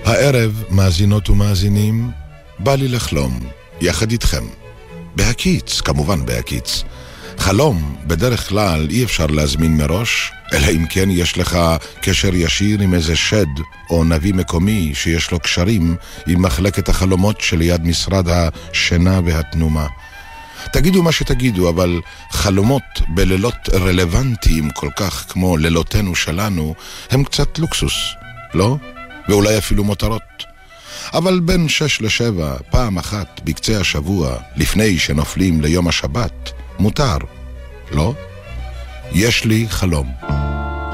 הערב, מאזינות ומאזינים, בא לי לחלום, יחד איתכם. בהקיץ, כמובן בהקיץ. חלום, בדרך כלל אי אפשר להזמין מראש, אלא אם כן יש לך קשר ישיר עם איזה שד או נביא מקומי שיש לו קשרים עם מחלקת החלומות שליד משרד השינה והתנומה. תגידו מה שתגידו, אבל חלומות בלילות רלוונטיים כל כך כמו לילותינו שלנו הם קצת לוקסוס, לא? ואולי אפילו מותרות. אבל בין 6 ל-7, פעם אחת בקצה השבוע, לפני שנופלים ליום השבת, מותר, לא? יש לי חלום.